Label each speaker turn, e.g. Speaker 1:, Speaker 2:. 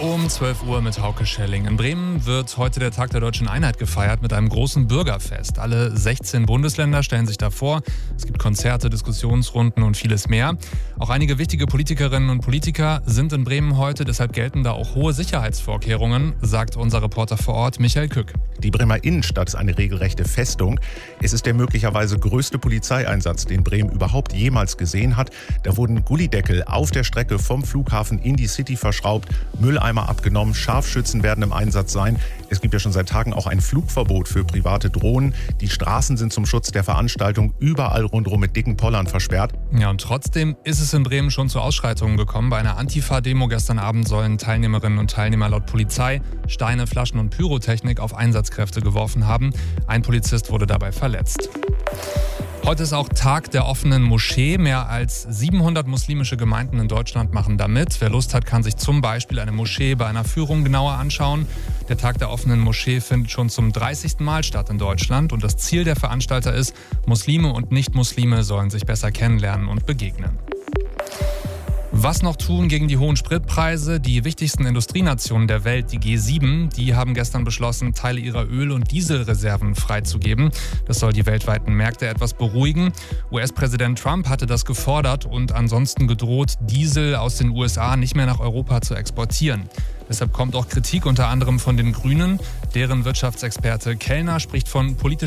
Speaker 1: Um 12 Uhr mit Hauke Schelling. In Bremen wird heute der Tag der Deutschen Einheit gefeiert mit einem großen Bürgerfest. Alle 16 Bundesländer stellen sich davor. Es gibt Konzerte, Diskussionsrunden und vieles mehr. Auch einige wichtige Politikerinnen und Politiker sind in Bremen heute. Deshalb gelten da auch hohe Sicherheitsvorkehrungen, sagt unser Reporter vor Ort Michael Kück.
Speaker 2: Die Bremer Innenstadt ist eine regelrechte Festung. Es ist der möglicherweise größte Polizeieinsatz, den Bremen überhaupt jemals gesehen hat. Da wurden Gullydeckel auf der Strecke vom Flughafen in die City verschraubt, Mülleimer abgenommen, Scharfschützen werden im Einsatz sein. Es gibt ja schon seit Tagen auch ein Flugverbot für private Drohnen. Die Straßen sind zum Schutz der Veranstaltung überall rundherum mit dicken Pollern versperrt.
Speaker 1: Ja, und trotzdem ist es in Bremen schon zu Ausschreitungen gekommen. Bei einer Antifa-Demo gestern Abend sollen Teilnehmerinnen und Teilnehmer laut Polizei Steine, Flaschen und Pyrotechnik auf Einsatzkräfte geworfen haben. Ein Polizist wurde dabei verletzt. Heute ist auch Tag der offenen Moschee. Mehr als 700 muslimische Gemeinden in Deutschland machen da mit. Wer Lust hat, kann sich zum Beispiel eine Moschee bei einer Führung genauer anschauen. Der Tag der offenen Moschee findet schon zum 30. Mal statt in Deutschland. Und das Ziel der Veranstalter ist, Muslime und Nicht-Muslime sollen sich besser kennenlernen und begegnen. Was noch tun gegen die hohen Spritpreise? Die wichtigsten Industrienationen der Welt, die G7, die haben gestern beschlossen, Teile ihrer Öl- und Dieselreserven freizugeben. Das soll die weltweiten Märkte etwas beruhigen. US-Präsident Trump hatte das gefordert und ansonsten gedroht, Diesel aus den USA nicht mehr nach Europa zu exportieren. Deshalb kommt auch Kritik unter anderem von den Grünen. Deren Wirtschaftsexperte Kellner spricht von politischen